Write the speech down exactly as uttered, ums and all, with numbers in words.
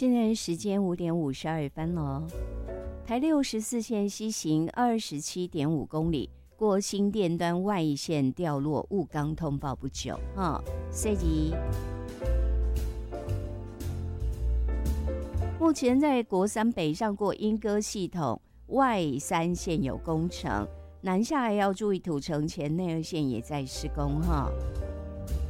现在时间五点五十二分了。台六十四线西行二十七点五公里，过新店端外线掉落雾钢通报不久哈。所以目前在国三北上过莺歌系统外三线有工程，南下还要注意土城前内二线也在施工哈。